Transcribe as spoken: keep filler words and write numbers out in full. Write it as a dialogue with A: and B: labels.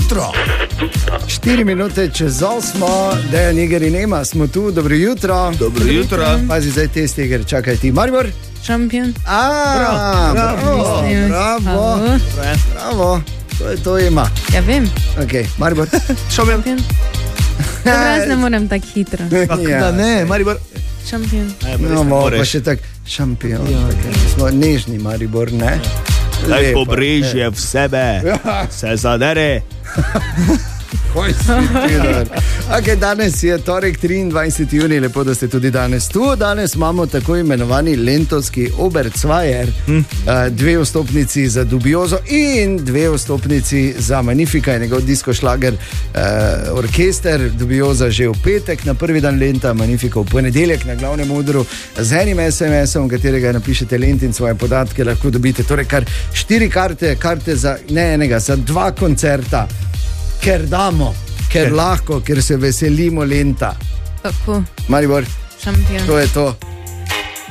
A: jutro.
B: Štiri minute čez osmo, Dejan, Iger in Ema smo tu, dobro jutro.
C: Dobro jutro.
B: Pazi zdaj test, Iger, čakaj ti, Maribor.
D: Šampion.
B: A, bravo, bravo, bravo, bravo, to je to, Ema.
D: Ja vem.
B: Ok, Maribor.
D: Šampion. Dobro, jaz ne morem tako hitro.
C: Ja, ne, Maribor.
D: Šampion.
B: No, mo, pa še tak šampion. Ja, okay. Smo nežni, Maribor, ne?
C: Daj pobrežje v sebe, se zadere.
B: Okay, danes je torek, triindvajseti junij, lepo, da ste tudi danes tu. Danes imamo tako imenovani lentovski Obercvajer, hm. dve vstopnici za Dubiozo in dve vstopnici za Magnifica, njegov disko šlager uh, orkester. Dubioza že v petek, na prvi dan lenta, Magnifica v ponedeljek na glavnem odru z enim es em esom, katerega napišete lent in svoje podatke lahko dobite. Torej kar štiri karte, karte za ne enega, za dva koncerta. Ker damo, ker lahko, ker se veselimo lenta.
D: Tako.
B: Maribor,
D: Šampion.
B: to je to.